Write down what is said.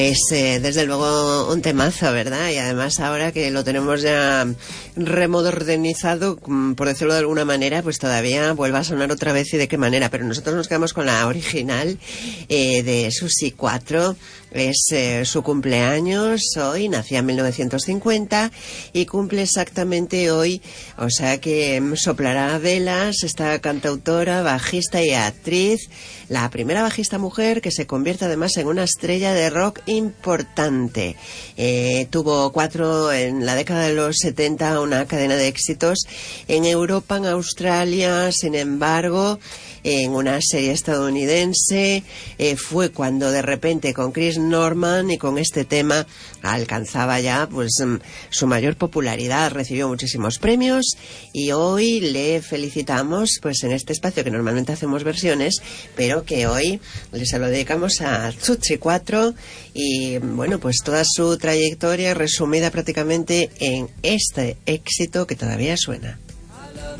Es desde luego un temazo, ¿verdad? Y además ahora que lo tenemos ya remodernizado, por decirlo de alguna manera, pues todavía vuelva a sonar otra vez y de qué manera. Pero nosotros nos quedamos con la original de Susi 4. Es su cumpleaños hoy, nacía en 1950 y cumple exactamente hoy, o sea que soplará velas esta cantautora, bajista y actriz, la primera bajista mujer que se convierte además en una estrella de rock importante. Tuvo 4 en la década de los 70, una cadena de éxitos en Europa, en Australia, sin embargo, en una serie estadounidense, fue cuando de repente con Chris Norman y con este tema alcanzaba ya pues su mayor popularidad, recibió muchísimos premios y hoy le felicitamos pues en este espacio que normalmente hacemos versiones, pero que hoy se lo dedicamos a Susi 4 y bueno, pues toda su trayectoria resumida prácticamente en este éxito que todavía suena.